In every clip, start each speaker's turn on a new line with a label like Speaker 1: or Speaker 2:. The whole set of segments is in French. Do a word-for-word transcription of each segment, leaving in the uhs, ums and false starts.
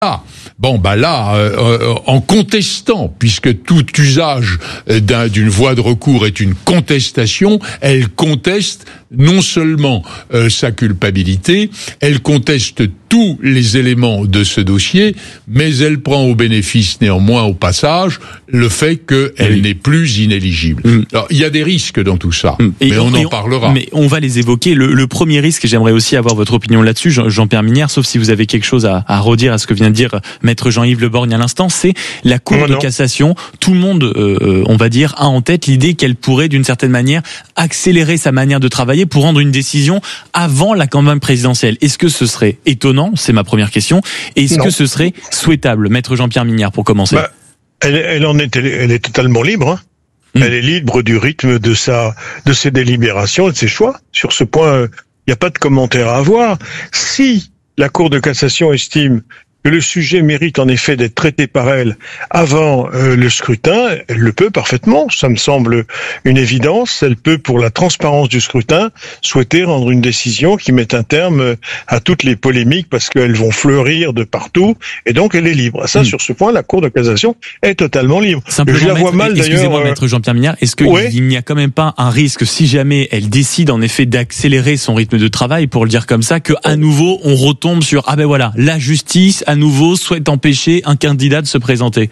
Speaker 1: Ah, bon, bah là, euh, en contestant, puisque tout usage d'un, d'une voie de recours est une contestation, elle conteste non seulement euh, sa culpabilité, elle conteste tous les éléments de ce dossier, mais elle prend au bénéfice néanmoins au passage le fait qu'elle oui. n'est plus inéligible. Mmh. Alors, il y a des risques dans tout ça, mmh. mais on, on en parlera.
Speaker 2: Mais on va les évoquer. Le, le premier risque, et j'aimerais aussi avoir votre opinion là-dessus, Jean, Jean-Pierre Mignard, sauf si vous avez quelque chose à, à redire à ce que vient de dire Maître Jean-Yves Le Borgne à l'instant, c'est la Cour non, de non. cassation. Tout le monde, euh, on va dire, a en tête l'idée qu'elle pourrait, d'une certaine manière, accélérer sa manière de travailler pour rendre une décision avant la campagne présidentielle. Est-ce que ce serait étonnant ? C'est ma première question. Est-ce non. que ce serait souhaitable, Maître Jean-Pierre Mignard, pour commencer ?
Speaker 3: bah, elle, elle en est, elle, elle est totalement libre. Hein. Mmh. Elle est libre du rythme de sa, de ses délibérations et de ses choix. Sur ce point, il n'y a pas de commentaire à avoir. Si la Cour de cassation estime que le sujet mérite en effet d'être traité par elle avant euh, le scrutin, elle le peut parfaitement, ça me semble une évidence. Elle peut, pour la transparence du scrutin, souhaiter rendre une décision qui mette un terme à toutes les polémiques parce qu'elles vont fleurir de partout, et donc elle est libre. Ça, mmh. sur ce point, la Cour de cassation est totalement libre.
Speaker 2: Simplement,
Speaker 3: Je la vois
Speaker 2: maître,
Speaker 3: mal d'ailleurs.
Speaker 2: Excusez-moi, Maître Jean-Pierre Mignard, est-ce qu'il ouais. n'y a quand même pas un risque, si jamais elle décide en effet d'accélérer son rythme de travail, pour le dire comme ça, que à nouveau on retombe sur ah ben voilà, la justice à nouveau souhaite empêcher un candidat de se présenter?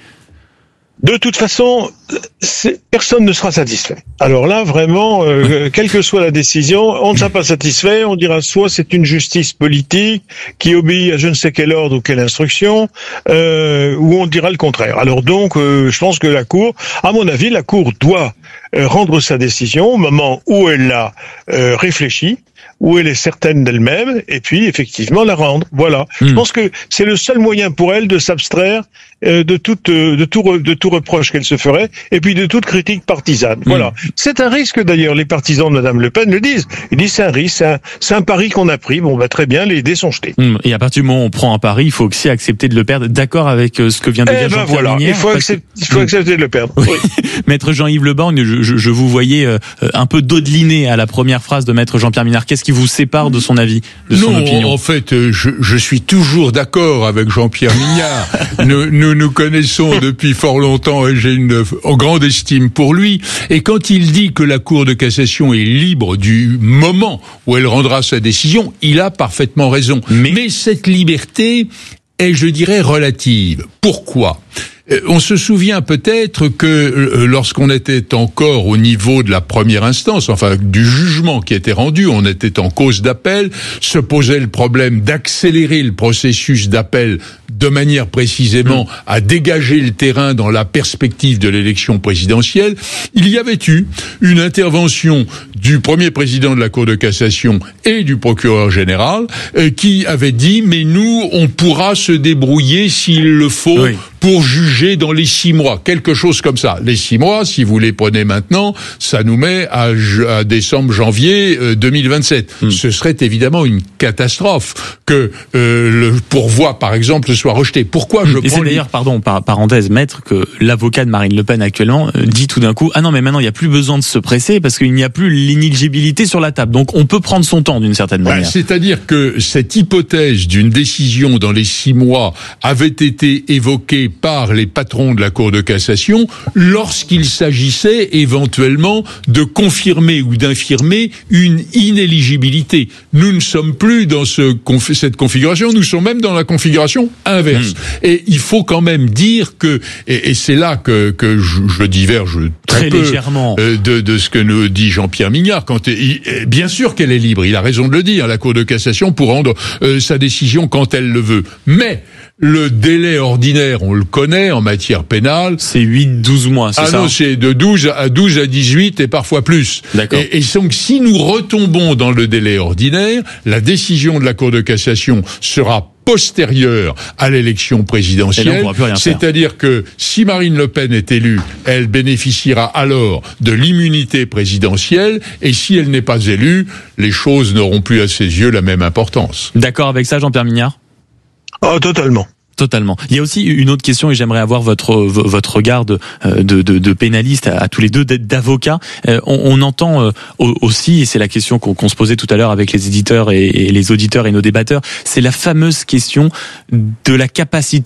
Speaker 3: De toute façon, c'est, personne ne sera satisfait. Alors là, vraiment, euh, quelle que soit la décision, on ne sera pas satisfait. On dira soit c'est une justice politique qui obéit à je ne sais quel ordre ou quelle instruction, euh, ou on dira le contraire. Alors donc, euh, je pense que la Cour, à mon avis, la Cour doit euh, rendre sa décision au moment où elle l'a euh, réfléchi, où elle est certaine d'elle-même, et puis effectivement la rendre. Voilà. Mmh. Je pense que c'est le seul moyen pour elle de s'abstraire euh, de toute, euh, de tout, re, de tout reproche qu'elle se ferait, et puis de toute critique partisane. Mmh. Voilà. C'est un risque d'ailleurs. Les partisans de Madame Le Pen le disent. Ils disent c'est un risque, c'est un, c'est un pari qu'on a pris. Bon, bah très bien, les dés sont jetés.
Speaker 2: Mmh. Et à partir du moment où on prend un pari, il faut aussi accepter de le perdre. D'accord avec ce que vient de dire
Speaker 3: eh ben
Speaker 2: Jean-Pierre
Speaker 3: voilà.
Speaker 2: Mignard.
Speaker 3: Il faut, accepter, il faut accepter de le perdre. Oui.
Speaker 2: Maître Jean-Yves Le Borgne, je, je, je vous voyais euh, un peu dodeliner à la première phrase de Maître Jean-Pierre Mignard. Qu'est-ce qui vous sépare de son avis, de son
Speaker 1: non,
Speaker 2: opinion?
Speaker 1: En fait, je, je suis toujours d'accord avec Jean-Pierre Mignard. nous, nous nous connaissons depuis fort longtemps et j'ai une grande estime pour lui. Et quand il dit que la Cour de cassation est libre du moment où elle rendra sa décision, il a parfaitement raison. Mais, Mais cette liberté est, je dirais, relative. Pourquoi ? On se souvient peut-être que lorsqu'on était encore au niveau de la première instance, enfin du jugement qui était rendu, on était en cause d'appel, se posait le problème d'accélérer le processus d'appel de manière précisément à dégager le terrain dans la perspective de l'élection présidentielle. Il y avait eu une intervention du premier président de la Cour de cassation et du procureur général euh, qui avait dit « mais nous, on pourra se débrouiller s'il le faut oui. pour juger dans les six mois », quelque chose comme ça. Les six mois, si vous les prenez maintenant, ça nous met à, à décembre, janvier euh, deux mille vingt-sept. Mmh. Ce serait évidemment une catastrophe que euh, le pourvoi, par exemple, soit rejeté. Pourquoi je
Speaker 2: Et
Speaker 1: prends
Speaker 2: c'est d'ailleurs, les... pardon, par parenthèse, maître, que l'avocat de Marine Le Pen actuellement euh, dit tout d'un coup « Ah non, mais maintenant, il n'y a plus besoin de se presser parce qu'il n'y a plus l'inéligibilité sur la table. Donc, on peut prendre son temps d'une certaine manière. »
Speaker 1: bah, C'est-à-dire que cette hypothèse d'une décision dans les six mois avait été évoquée par les patrons de la Cour de cassation lorsqu'il s'agissait éventuellement de confirmer ou d'infirmer une inéligibilité. Nous ne sommes plus dans ce, cette configuration, nous sommes même dans la configuration inverse. Mmh. Et il faut quand même dire que, et, et c'est là que, que je, je diverge très, très peu
Speaker 2: légèrement
Speaker 1: euh, de, de ce que nous dit Jean-Pierre Mignard. Quand il, bien sûr qu'elle est libre, il a raison de le dire, la Cour de cassation pour rendre euh, sa décision quand elle le veut. Mais le délai ordinaire, on le connaît en matière pénale.
Speaker 2: C'est huit douze mois, c'est
Speaker 1: ah
Speaker 2: ça?
Speaker 1: Ah non, c'est de douze à douze à dix-huit et parfois plus.
Speaker 2: D'accord.
Speaker 1: Et, et donc, si nous retombons dans le délai ordinaire, la décision de la Cour de cassation sera postérieure à l'élection présidentielle. C'est-à-dire que si Marine Le Pen est élue, elle bénéficiera alors de l'immunité présidentielle, et si elle n'est pas élue, les choses n'auront plus à ses yeux la même importance.
Speaker 2: D'accord avec ça, Jean-Pierre Mignard?
Speaker 3: Oh, totalement.
Speaker 2: Totalement. Il y a aussi une autre question et j'aimerais avoir votre votre regard de de, de, de pénaliste à, à tous les deux, d'avocats. Euh, on, on entend euh, aussi, et c'est la question qu'on, qu'on se posait tout à l'heure avec les éditeurs et, et les auditeurs et nos débatteurs, c'est la fameuse question de la capacité